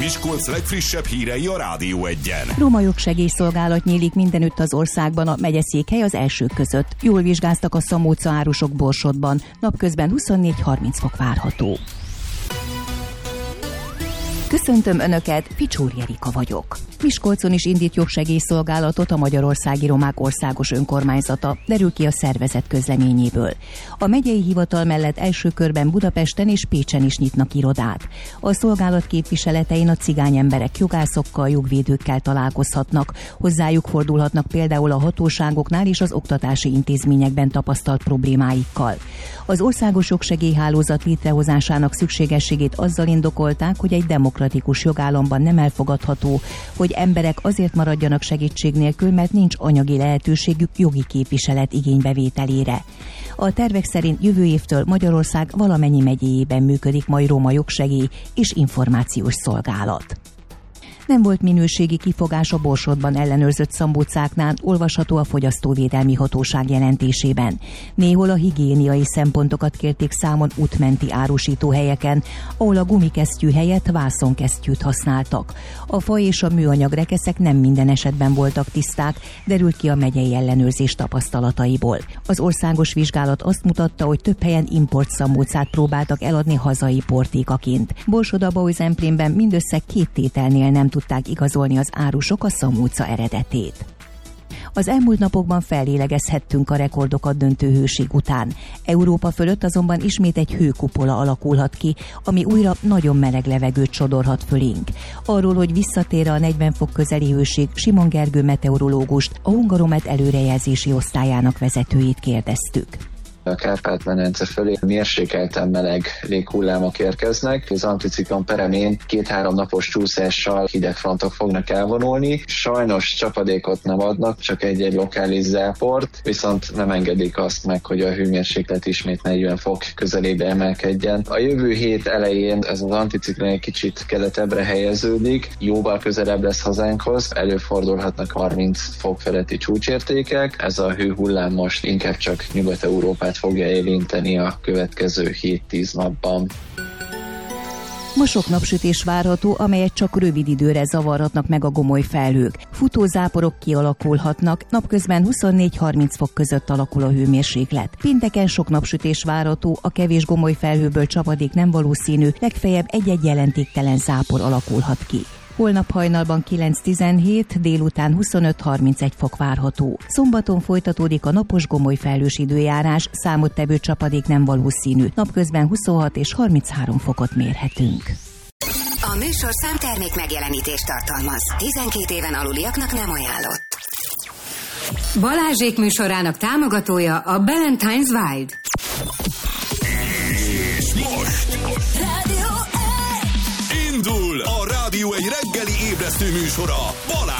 Miskolc legfrissebb hírei a Rádió 1-en. Roma jogsegélyszolgálat nyílik mindenütt az országban, a megyeszékhely az elsők között. Jól vizsgáztak a Szamóca árusok Borsodban. Napközben 24-30 fok várható. Köszöntöm Önöket, Picsúr Jerika vagyok. Miskolcon is indít jogsegélyszolgálatot a Magyarországi Romák Országos Önkormányzata, derül ki a szervezet közleményéből. A megyei hivatal mellett első körben Budapesten és Pécsen is nyitnak irodát. A szolgálat képviseletein a cigány emberek jogászokkal, jogvédőkkel találkozhatnak, hozzájuk fordulhatnak például a hatóságoknál és az oktatási intézményekben tapasztalt problémáikkal. Az országos jogsegélyhálózat létrehozásának szükségességét azzal indokolták, hogy egy demokratikus jogállamban nem elfogadható, hogy emberek azért maradjanak segítség nélkül, mert nincs anyagi lehetőségük jogi képviselet igénybevételére. A tervek szerint jövő évtől Magyarország valamennyi megyéjében működik majd roma jogsegély és információs szolgálat. Nem volt minőségi kifogás a Borsodban ellenőrzött szambócáknál, olvasható a Fogyasztóvédelmi Hatóság jelentésében. Néhol a higiéniai szempontokat kérték számon útmenti árusítóhelyeken, ahol a gumikesztyű helyett vászonkesztyűt használtak. A fa és a műanyag rekeszek nem minden esetben voltak tiszták, derült ki a megyei ellenőrzés tapasztalataiból. Az országos vizsgálat azt mutatta, hogy több helyen import szambócát próbáltak eladni hazai portékaként. Borsod-Abaúj-Zemplénben mindössze 2 tételnél nem tudták igazolni az árusok a szamóca eredetét. Az elmúlt napokban fellélegezhettünk a rekordokat döntő hőség után. Európa fölött azonban ismét egy hőkupola alakulhat ki, ami újra nagyon meleg levegőt sodorhat fölénk. Arról, hogy visszatér a 40 fok közeli hőség, Simon Gergő meteorológust, a Hungaromet előrejelzési osztályának vezetőjét kérdeztük. A Kárpát-medence fölé mérsékelten meleg léghullámok érkeznek. Az anticiklon peremén 2-3 napos csúszással hideg frontok fognak elvonulni. Sajnos csapadékot nem adnak, csak egy-egy lokális záport, viszont nem engedik azt meg, hogy a hőmérséklet ismét 40 fok közelébe emelkedjen. A jövő hét elején ez az anticiklon egy kicsit keletebbre helyeződik, jóval közelebb lesz hazánkhoz, előfordulhatnak 30 fok feletti csúcsértékek. Ez a hőhullám most inkább csak Nyugat-Európát fogja érinteni a következő 7-10 napban. Ma sok napsütés várható, amelyet csak rövid időre zavarhatnak meg a gomoly felhők. Futózáporok kialakulhatnak, napközben 24-30 fok között alakul a hőmérséklet. Pénteken sok napsütés várható, a kevés gomoly felhőből csapadék nem valószínű, legfeljebb egy-egy jelentéktelen zápor alakulhat ki. Holnap hajnalban 9-17, délután 25-31 fok várható. Szombaton folytatódik a napos gomoly felhős időjárás, számottevő csapadék nem valószínű. Napközben 26 és 33 fokot mérhetünk. A műsorszám termék megjelenítést tartalmaz. 12 éven aluliaknak nem ajánlott. Balázsék műsorának támogatója a Ballantines Wild. És most indul a Rádió egy reggeli ébresztő műsora,